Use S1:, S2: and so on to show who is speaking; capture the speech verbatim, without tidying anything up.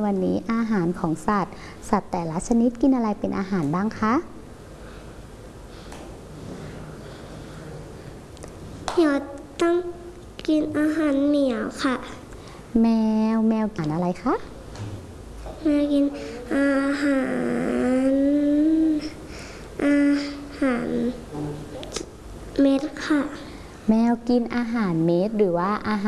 S1: วันนี้อาหารของสัตว์สัตว์แต่ละชนิดกินอะไรเป็นอาหารบ้างคะ
S2: เหมียวต้องกินอาหารเหมียวค่ะ
S1: แมวแมวกินอะไรคะ
S2: แมวกินอาหารอาหารเม็ดค่ะ
S1: แมวกินอาหารเม็ดหรือว่าอาหาร